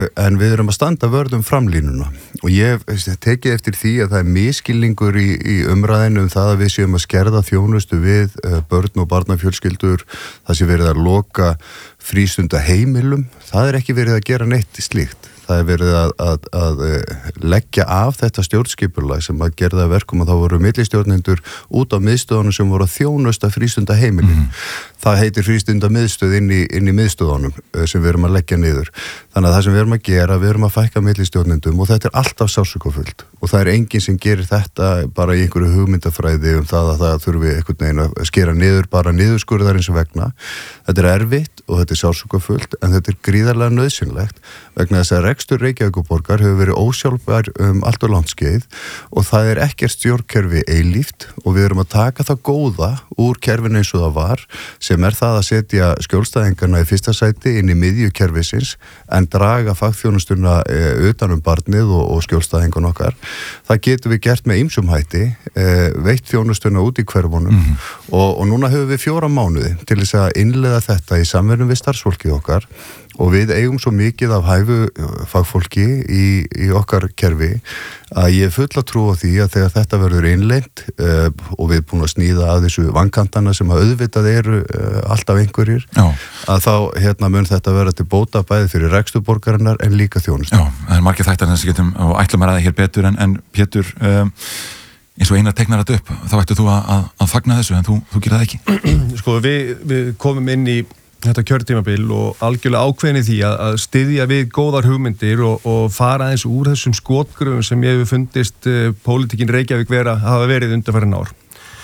en við erum að standa vörð framlínuna og ég tekið eftir því að það misskilningur í umræðinu það að við séum að skerða þjónustu við börn og barnafjölskyldur, það sé verið að loka frístundaheimilum, það ekki verið að gera neitt slíkt. Það verið að leggja af þetta stjórnskipulag sem að gerða verkum og þá voru millistjórnendur út á miðstöðunum sem voru að þjónusta frístundaheimilin. Það heitir frístundamiðstöð inn í miðstöðunum sem við erum að leggja niður. Þannig að það sem við erum að gera, við erum að fækka millistjórnendum og þetta alltaf sársaukafullt og það enginn sem gerir þetta bara í einhverju hugmyndafræði það að það þurfi einhvern veginn að skera niður bara niðurskurðarins vegna. Þetta erfitt og þetta sársaukafullt en þetta gríðarlega nauðsynlegt vegna þess að rekstur Reykjavíkurborgar hefur verið ósjálfbær allt og langt skeið og það ekkert stjórnkerfi eilíft og við erum að taka það góða úr kerfinu eins og það var sem það að setja skjólstæðingarna í fyrsta sæti inn í miðju kerfisins en draga fagþjónustuna utan barnið og skjólstæðingun okkar. Það getum við gert með ýmsum hætti, veitt þjónustuna út í hverfunum og núna höfum við 4 mánuði til þess að innleiða þetta í samvinnu við starfsfólkið okkar og við eigum svo mikið af hæfu fagfólki í okkar kerfi að ég fulla trú á því að þegar þetta verður innleitt og við búin að sníða að þessu vankantana sem að auðvitað eru alltaf einhverjir að þá mun þetta vera til bóta bæði fyrir reksturborgarinnar en líka þjónustu. Já, það margir þættir þess að getum og ætlum að ræða hér betur en Pétur eins og Einar teknar þetta upp, þá ættu þú að fagna þessu en þú gerir það ekki. Sko við komum inn í þetta kjörtímabil og algjörlega ákveðin í því að styðja við góðar hugmyndir og fara eins úr þessum skotgröfum sem ég hef fundist pólitíkin Reykjavík hafa verið undanfarin ár.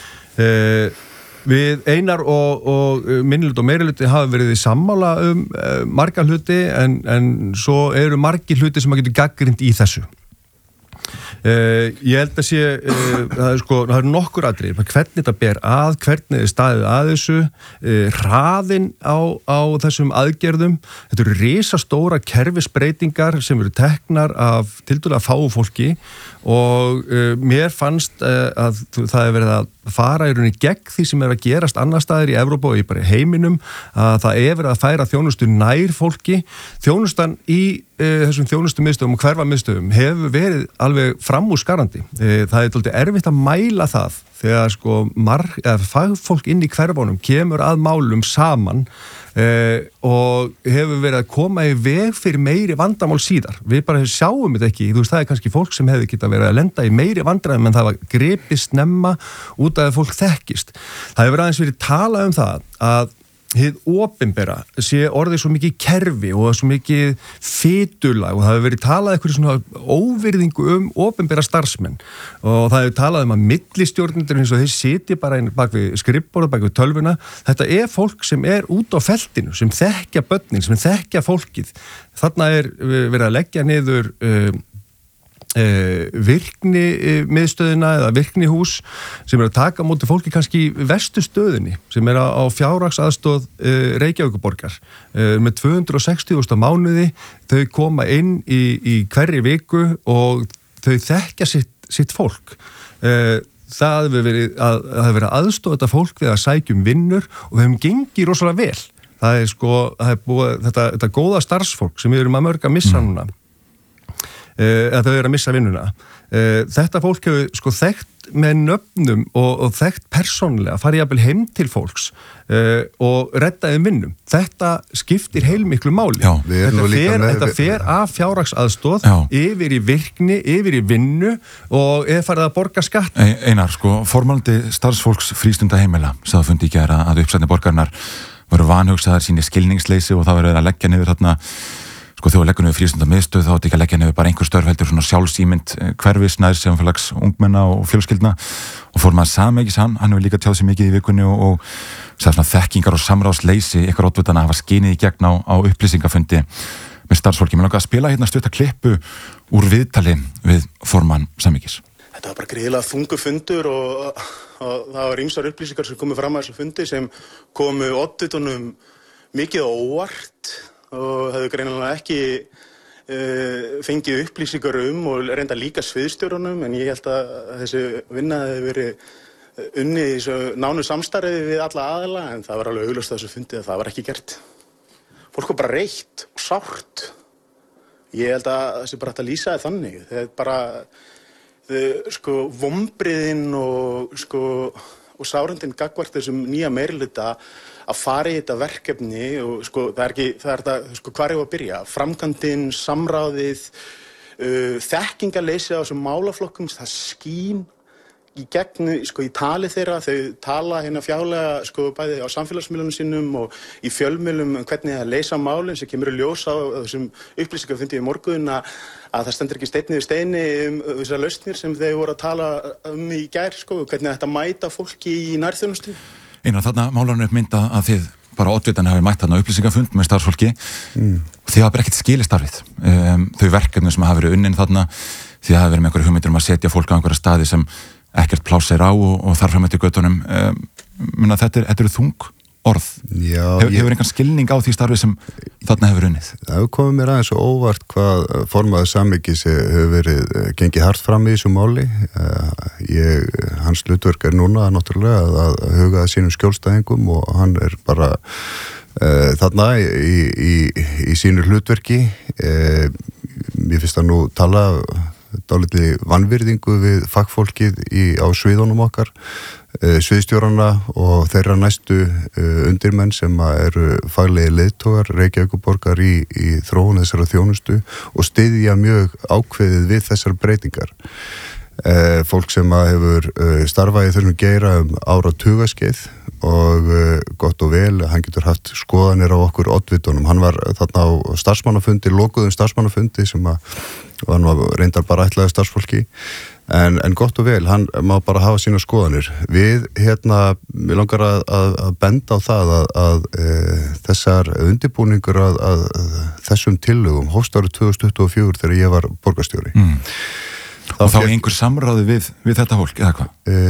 Við Einar og minnihluti og meirihluti hafa verið sammála marga hluti en svo eru margir hluti sem að getur gagnrýnt í þessu. Ég held að sé það er nokkur atriði, hvernig þetta ber að, hvernig staðið að þessu, hraðinn á þessum aðgerðum. Þetta eru risastóra kerfisbreytingar sem eru teknar af tiltölulega fáu fólki og mér fannst að það hefur verið að fara í rauninni gegn því sem að gerast annar staðir í Evrópu og í bara heiminum að það verið að færa þjónustu nær fólki. Þjónustan í þessum þjónustumiðstöðum og hverfamiðstöðum hefur verið alveg framúrskarandi. Það dálítið erfitt að mæla það þegar fagfólk inn í hverfunum kemur að málum saman og hefur verið að koma í veg fyrir meiri vandamál síðar. Við bara sjáum þetta ekki. Það kannski fólk sem hefði getað verið að lenda í meiri vandræðum en það var gripið snemma út af að fólk þekkist. Það hefur aðeins verið talað það að hið opinbera sé orðið svo mikið kerfi og svo mikið fitulag og það hefur verið talað eitthvað svona óvirðingu opinbera starfsmenn og það hefur talað að millistjórnendur eins og þeir sitja bara bak við skrifborð, bak við tölvuna. Þetta út á feltinu sem þekkja börnin, sem þekkja fólkið. Þarna verið að leggja niður virkni miðstöðina eða virknihús sem að taka á móti fólki kannski í verstu stöðunni sem á fjárhagsaðstoð Reykjavíkurborgar með 260.000 á mánuði. Þau koma inn í hverri viku og þau þekkja sitt fólk. Það hefur verið aðstoð þetta fólk við að sækja vinnur og þeim gengi rosalega vel. Það er búið þetta góða starfsfólk sem við erum að mörg að missa núna. Að þau eru að missa vinnuna. Þetta fólk hefur þekkt með nöfnum og þekkt persónlega, farið jafnvel heim til fólks og reddaði vinnum. Þetta skiptir heilmiklu máli. Já, þetta fer af fjárhagsaðstoð yfir í virkni, yfir í vinnu og farið að borga skatt. Einar, formálandi starfsfólks frístundaheimila sagði fundi í gær að uppsætni borgarinnar voru vanhugsaðar síni skilningsleysi og það verið að leggja niður þarna þegar við leggjum niður frístundamiðstöð þá átti ekki að leggja niður bara einhver störf heldur svona sjálfsímynd hverfis nær samfélags ungmenna og fjölskyldna og formaður Samegis hann hefur líka tjáð sér mikið í vikunni og sagði svona þekkingar og samráðsleysi ykkur ótvitað að hafa skinið í gegn á upplýsingafundi með starfsfólki. Mér langar að spila hérna stutta klippu úr viðtali við formann Samegis. Þetta var bara gríðilega þungur fundur og það var ýmsar upplýsingar sem komu fram að þessu fundi sem komu oddvitunum mikið á óvart og hefðu greinilega ekki fengið upplýsingar og reynda líka sviðsstjórunum en ég held að þessi vinna hefði verið unni í svo nánu samstarfi við alla aðila en það var alveg augljóst á þessu fundi að það var ekki gert. Fólk var bara reitt og sárt Ég held að það sé bara hægt að lýsa það þannig. Það er bara, vombriðin og sárindin gagnvart þessum nýja meirihluta að fara í þetta verkefni og það er þetta, hvar er að byrja? Framkvæmdin, samráðið, þekkingarleysi á þessum málaflokkum, það skín í gegn, í tali þeirra, þau tala fjárlega, bæði á samfélagsmiðlunum sínum og í fjölmiðlum hvernig það leysa málin sem kemur í ljós á þessum upplýsingafundi í morgun að það stendur ekki steinn yfir steini þessar lausnir sem þau voru að tala í gær, hvernig þetta mæta fólki í nærþjónustu. Einar, þarna málarinn upp mynda að þið bara oddvitarnir hafi mætt þarna upplýsingafund með starfsfólki og þið hafa bara ekkert skilið starfið. Þau verkefni sem hafa verið unnin þarna, þið hafa verið með einhverju hugmyndir að setja fólk á einhverja staði sem ekkert pláss á og þar fram eftir göttunum. Þetta eru þung orð. Hefur einhvern skilning á því starfi sem þarna hefur unnið? Það hefur komið mér aðeins og óvart hvað formaður Samvikis hefur verið gengið hart fram í þessu máli. Hans hlutverk núna náttúrulega að huga sínum skjólstæðingum og hann bara þarna í sínu hlutverki. Mér finnst að nú tala dálítið vanvirðingu við fagfólkið á sviðunum okkar, sviðstjórana og þeirra næstu undirmenn sem eru faglegi leiðtogar Reykjavíkurborgar í þróun þessara þjónustu og styðja mjög ákveðið við þessar breytingar. Fólk sem hefur starfað í þessum geira áratugaskeið og gott og vel, hann getur haft skoðanir á okkur oddvitunum. Hann var þarna á starfsmannafundi, lokuðum starfsmannafundi sem var nú reyndar bara ætlaði starfsfólki en gott og vel, hann má bara hafa sína skoðanir. Við mér langar að benda á það að þessar undirbúningur að þessum tillögum hófst árið 2024 þegar ég var borgarstjóri. Og þá einhver samráði við þetta fólk, eða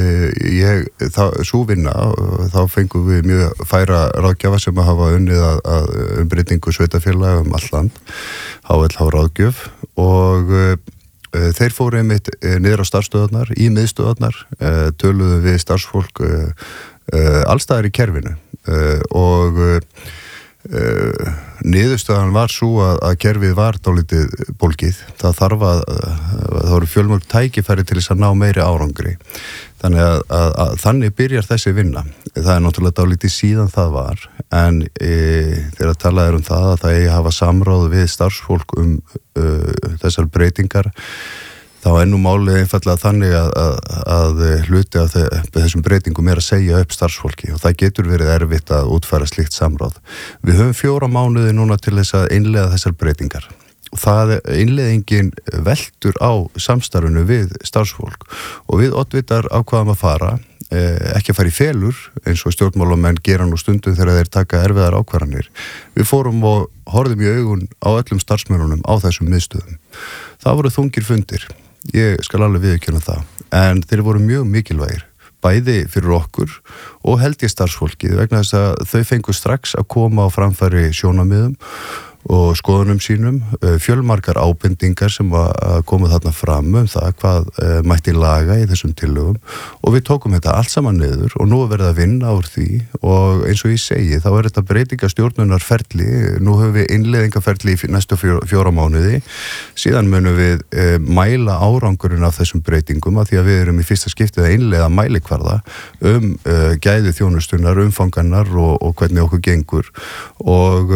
hvað? Svo vinna, þá fengum við mjög færa ráðgjafa sem að hafa unnið að umbreytingu sveitafélaga allt land, HLH ráðgjöf og þeir fóru einmitt niður á starfsstöðarnar, í miðstöðarnar, töluðu við starfsfólk allstaðar í kerfinu og niðurstöðan var svo að kerfið var dálítið bólgið. Það voru fjölmörg tækifæri til þess að ná meiri árangri. Þannig að þannig byrjar þessi vinna. Það er náttúrulega dálítið síðan það var, en þegar talað um það að það eigi að hafa samráð við starfsfólk þessar breytingar, þá nú málið einfallega þannig að hluti af þessum breytingum að segja upp starfsfólki og það getur verið erfitt að útfæra slíkt samráð. Við höfum 4 mánuði núna til þess að innleiða þessar breytingar og innleiðingin veltur á samstarfinu við starfsfólk og við oddvitar ákvaðum að fara, ekki að fara í felur eins og stjórnmálamenn gera nú stundum þegar þeir taka erfiðar ákvarðanir. Við fórum og horfðum í augun á öllum starfsmönnunum á þessum miðstöðum. Það voru þungir fundir. Ég skal alveg viðurkenna það, en þeir voru mjög mikilvægir, bæði fyrir okkur og held ég starfsfólkið vegna þess að þau fengu strax að koma á framfæri sjónarmiðum og skoðunum sínum, fjölmargar ábendingar sem að koma þarna fram það hvað mætti laga í þessum tillögum og við tókum þetta allt saman niður og nú verið að vinna úr því og eins og ég segi þá þetta breytingastjórnunarferli, nú höfum við innleiðingaferli í næstu 4 mánuði, síðan munum við mæla árangurinn af þessum breytingum að því að við erum í fyrsta skiptið að innleiða mælikvarða gæði þjónustunar, umfangannar og hvernig okkur gengur og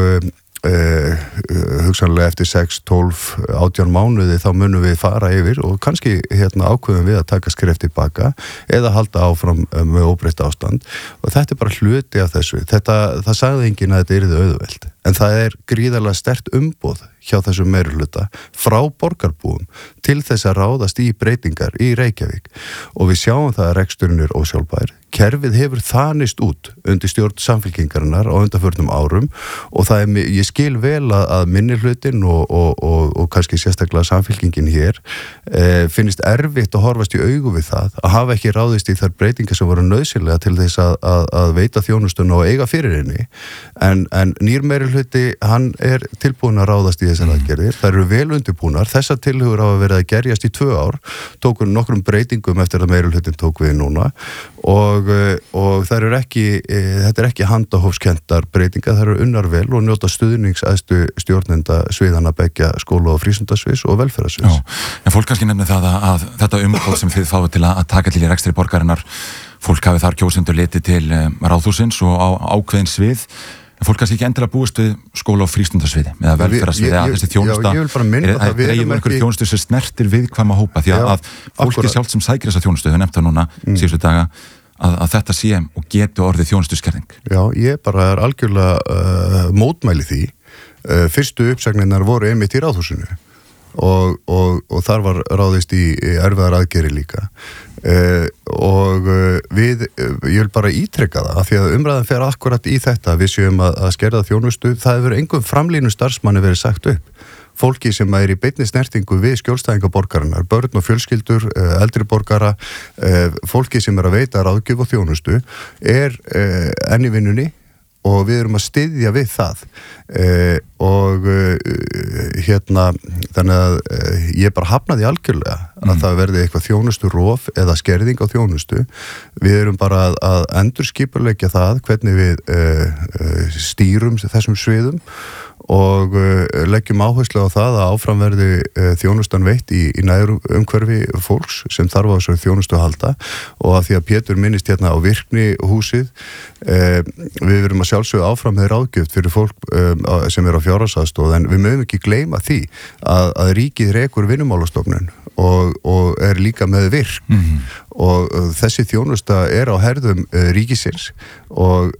hugsanlega eftir 6, 12, 18 mánuði þá munum við fara yfir og kannski ákveðum við að taka skref tilbaka eða halda áfram með óbreytt ástand og þetta bara hluti af þessu. Það sagði enginn að þetta yrði auðvelt en það gríðarlega sterkt umboð hjá þessum meirihluta frá borgarbúum til þess að ráðast í breytingar í Reykjavík og við sjáum það að reksturinn ósjálfbær. Kerfið hefur þanist út undir stjórn Samfylkingarinnar á undanförnum árum og ég skil vel að minnihlutinn og kannski sérstaklega Samfylkingin hér finnst erfitt að horfast í augu við það að hafa ekki ráðist í þær breytingar sem voru nauðsynlega til þess að veita þjónustuna og eiga fyrir henni en nýr meirihluti meirihluti, hann tilbúin að ráðast í þessar aðgerðir. Það eru vel undirbúnar. Þessar tillögur hafa verið að gerjast í 2 ár, tóku nokkrum breytingum eftir að meirihlutin tók við núna og það eru ekki, þetta ekki handahófskendar breytingar, það eru unnar vel og njóta stuðningsæðstu stjórnenda sviðana beggja skóla- og frístundasviðs og velferðarsviðs. En fólk kannski nefnir það að þetta umboð sem þið fáið til að taka til í rekstri borgarinnar, fólk hafi þar kjósendur litið til ráðhúsins og á ákveðin svið, en fólk kannski ekki endilega búist við skóla- og frístundasviði eða velferðarsviði að þessi þjónusta það dreifur einhverju þjónustu sem snertir viðkvæma hópa því að fólki sjálft sem sækir þessa þjónustu, þau nefnta núna síðustu daga að þetta sé og getur orðið þjónustuskerðing. Já, ég bara algjörlega mótmæli því. Fyrstu uppsagninnar voru einmitt í ráðhúsinu og þar var ráðist í erfiðar aðgerðir líka ég vil bara ítreka það af því að umræðan fer akkurat í þetta við séum að skerða þjónustu, það hefur engum framlínu starfsmanni verið sagt upp fólki sem í beinni snertingu við skjólstæðinga borgarinnar, börn og fjölskyldur eldri borgara, fólki sem að veita ráðgjöf og þjónustu enn í vinnunni og við erum að styðja við það þannig að ég bara hafnaði algjörlega að það verði eitthvað þjónustu rof eða skerðing á þjónustu. Við erum bara að endurskipuleggja það hvernig við stýrum þessum sviðum og leggjum áherslu á það að áfram verði þjónustan veitt í næru umhverfi fólks sem þarf á þessari þjónustu að halda og að því að Pétur minnist hérna á virkni húsið við verum að sjálfsögðu áfram með ráðgjöf fyrir fólk sem á fjárhagsaðstoð en við mögum ekki gleyma því að ríkið rekur Vinnumálastofnun og líka með virk og þessi þjónusta á herðum ríkisins og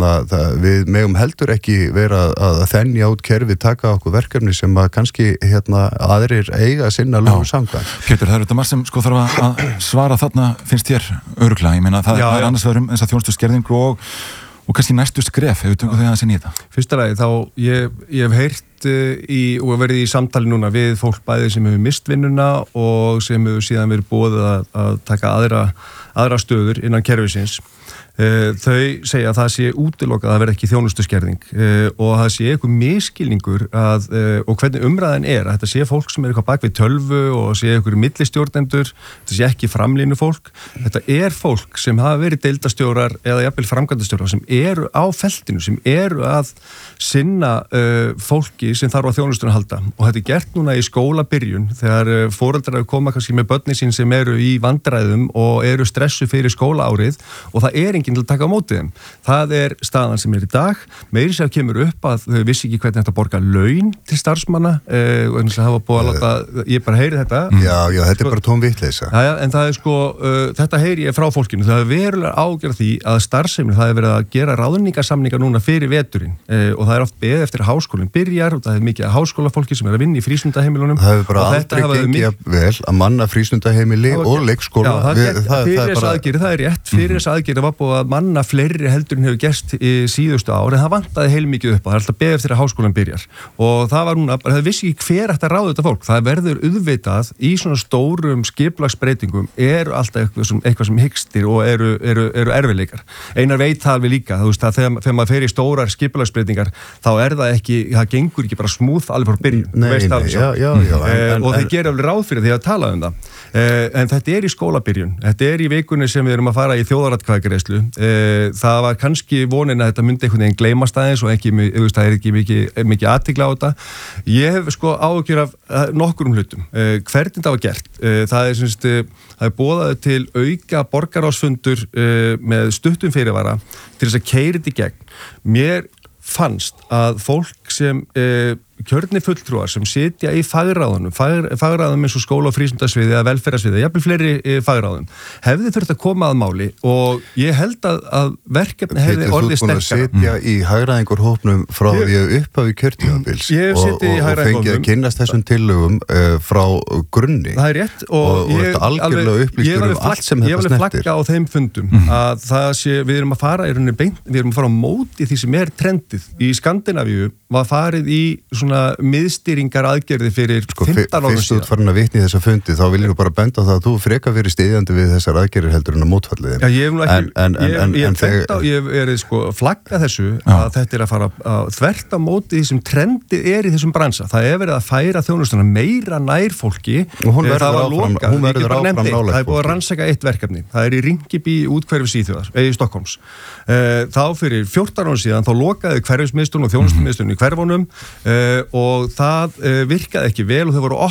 við megum heldur ekki vera að þenja út kerfi taka okkur verkefni sem að kannski aðrir eiga að sinna lögum samkvæmt. Pétur, það þetta margt sem þarf að svara þarna finnst þér örugglega, ég meina það annars vegar þess að þjónustu skerðingu og kannski næstu skref ef við tökum þau aðeins inn í þetta. Fyrsta lagi þá ég hef heyrt og verið í samtali núna við fólk bæði sem hefur mist vinnuna og sem hefur síðan verið boðið að taka aðra stöður innan kerfisins. Þau segja að það sé útilokað að vera ekki þjónustuskerðing og það sé eitthvað miskilningur og hvernig umræðan að þetta sé fólk sem eitthvað bak við tölvu og sé eitthvað millistjórnendur, þetta sé ekki framlínu fólk, þetta fólk sem hafa verið deildastjórar eða jafnvel framkvæmdastjórar sem eru á feltinu, sem eru að sinna fólki sem þarf á þjónustuna að halda og þetta gert núna í skólabyrjun þegar foreldrar koma kannski með börnin sín sem eru í vandræðum og eru stressu fyrir skólaárið og það enginn til að taka á móti þeim. Það staðan sem í dag. Meiri sér kemur upp að þau vissi ekki hvernig þetta borga laun til starfsmanna og eins og það var búið að láta, ég bara heyri þetta. Já, þetta bara tóm vitleysa. Já, en það þetta heyri ég frá fólkinu. Það verulega ágjörð því að starfsemin, það verið að gera ráðningarsamningar núna fyrir veturinn og það oft beðið eftir að háskólinn byrjar og það mikið háskólafólki sem að vinna í frístundaheimilunum. Það hefur bara aldrei gengið vel að manna frístundaheimili og leikskóla. Fyrir þess aðgerð var búið að manna fleiri heldur en hefur gerst í síðustu ár en það vantaði heilmikið upp á, það alltaf beðið eftir að háskólan byrjar og það var núna, það vissi ekki hver ætti að ráða þetta fólk, það verður auðvitað í svona stórum skipulagsbreytingum alltaf eitthvað sem hygstir og eru erfiðleikar. Einar veit það alveg líka, þú veist að þegar maður fer í stórar skipulagsbreytingar þá það ekki, það gengur ekki bara smúð alveg frá byrjun og þeir gera alveg ráð fyrir því að tala um það en þetta í skólabyrjun, þetta í vikunni sem við erum að fara í þjóðaratkvæðagreiðslu það var kannski vonin að þetta myndi einhvern veginn gleymast aðeins og það ekki mikið athygli á þetta. Ég hef áhyggjur af nokkurum hlutum. Hvernig það var gert? Það boðað til auka borgarráðsfundur með stuttum fyrirvara til þess að keyra þetta í gegn. Mér fannst að fólk sem kjörni fulltrúar sem sitja í fagráðum eins og skóla- og frístundasviði eða velferðarsviði, jafnvel fleiri fagráðum hefði þurft að koma að máli og ég held að verkefni hefði orðið sterkara. Þú ert búin að sitja í hagræðingarhópnum frá því að upphafi kjörtímabils og fengið að kynnast þessum tillögum frá grunni. Það rétt og ég algjörlega upplýstur allt sem þetta snertir. Flagga á þeim fundum að það sé, við erum að fara á móti því sem trendið. Í Skandinavíu var farið í svona svona miðstýringar aðgerði fyrir 15 árum Fyrst út farin að vitni í þessa fundi, þá vil ég nú bara benda á það að þú freka fyrir stiðjandi við þessar aðgerðir heldur en að mótfallið þeim. Já, ég hef nú ekki, ég hef verið sko flagga þessu að þetta að fara að þvert á móti því sem trendið í þessum bransa. Það verið að færa þjónustuna meira nær fólki. Og hún verður áfram nálægt fólki. Það búið að rannsaka eitt verkefni. Það í Ringiby útkverfi Svíþjóðar, í Stokkólms. Þá fyrir 14 árum síðan, þá lokaði hverfismiðstöðun og þjónustumiðstöðun í hverfunum og það virkaði ekki vel og þau voru